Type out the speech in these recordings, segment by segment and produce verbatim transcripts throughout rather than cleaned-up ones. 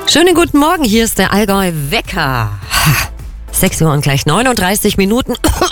Schönen guten Morgen, hier ist der Allgäu Wecker. sechs Uhr und gleich neununddreißig Minuten.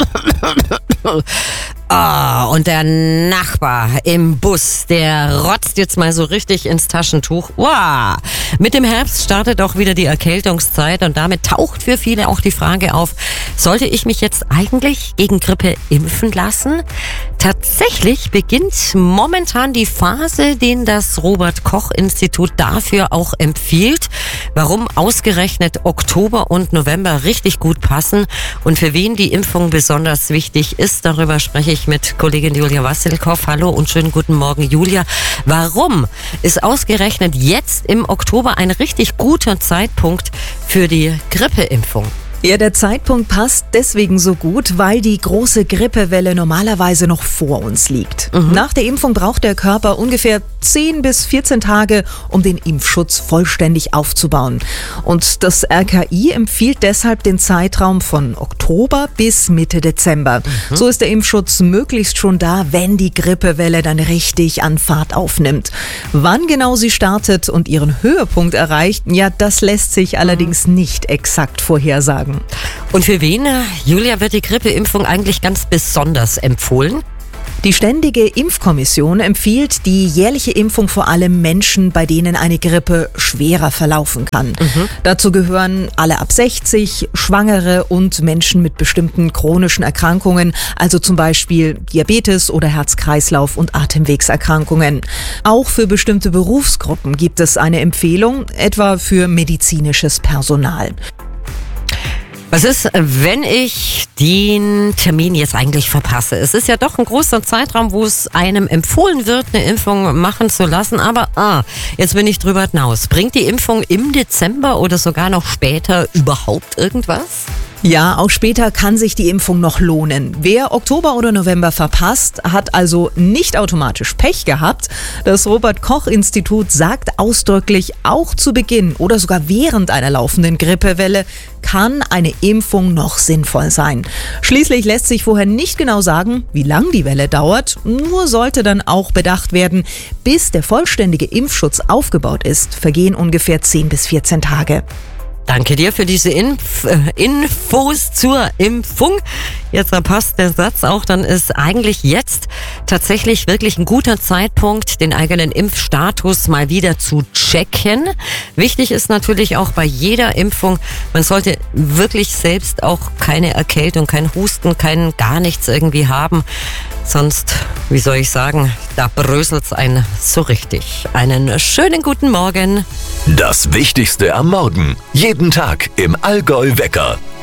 Ah, und der Nachbar im Bus, der rotzt jetzt mal so richtig ins Taschentuch. Wow. Mit dem Herbst startet auch wieder die Erkältungszeit und damit taucht für viele auch die Frage auf, sollte ich mich jetzt eigentlich gegen Grippe impfen lassen? Tatsächlich beginnt momentan die Phase, den das Robert-Koch-Institut dafür auch empfiehlt. Warum ausgerechnet Oktober und November richtig gut passen und für wen die Impfung besonders wichtig ist, darüber spreche ich mit Kollegin Julia Wassilkow. Hallo und schönen guten Morgen, Julia. Warum ist ausgerechnet jetzt im Oktober ein richtig guter Zeitpunkt für die Grippeimpfung? Ja, der Zeitpunkt passt deswegen so gut, weil die große Grippewelle normalerweise noch vor uns liegt. Mhm. Nach der Impfung braucht der Körper ungefähr zehn bis vierzehn Tage, um den Impfschutz vollständig aufzubauen. Und das R K I empfiehlt deshalb den Zeitraum von Oktober bis Mitte Dezember. Mhm. So ist der Impfschutz möglichst schon da, wenn die Grippewelle dann richtig an Fahrt aufnimmt. Wann genau sie startet und ihren Höhepunkt erreicht, ja, das lässt sich mhm. allerdings nicht exakt vorhersagen. Und für wen, Julia, wird die Grippeimpfung eigentlich ganz besonders empfohlen? Die Ständige Impfkommission empfiehlt die jährliche Impfung vor allem Menschen, bei denen eine Grippe schwerer verlaufen kann. Mhm. Dazu gehören alle ab sechzig, Schwangere und Menschen mit bestimmten chronischen Erkrankungen, also zum Beispiel Diabetes oder Herz-Kreislauf- und Atemwegserkrankungen. Auch für bestimmte Berufsgruppen gibt es eine Empfehlung, etwa für medizinisches Personal. Was ist, wenn ich den Termin jetzt eigentlich verpasse? Es ist ja doch ein großer Zeitraum, wo es einem empfohlen wird, eine Impfung machen zu lassen. Aber ah, jetzt bin ich drüber hinaus. Bringt die Impfung im Dezember oder sogar noch später überhaupt irgendwas? Ja, auch später kann sich die Impfung noch lohnen. Wer Oktober oder November verpasst, hat also nicht automatisch Pech gehabt. Das Robert-Koch-Institut sagt ausdrücklich, auch zu Beginn oder sogar während einer laufenden Grippewelle kann eine Impfung noch sinnvoll sein. Schließlich lässt sich vorher nicht genau sagen, wie lang die Welle dauert. Nur sollte dann auch bedacht werden, bis der vollständige Impfschutz aufgebaut ist, vergehen ungefähr zehn bis vierzehn Tage. Danke dir für diese Inf- äh, Infos zur Impfung. Jetzt passt der Satz auch, dann ist eigentlich jetzt tatsächlich wirklich ein guter Zeitpunkt, den eigenen Impfstatus mal wieder zu checken. Wichtig ist natürlich auch bei jeder Impfung, man sollte wirklich selbst auch keine Erkältung, kein Husten, kein gar nichts irgendwie haben. Sonst, wie soll ich sagen, da bröselt's einen so richtig. Einen schönen guten Morgen. Das Wichtigste am Morgen. Jeden Tag im Allgäu Wecker.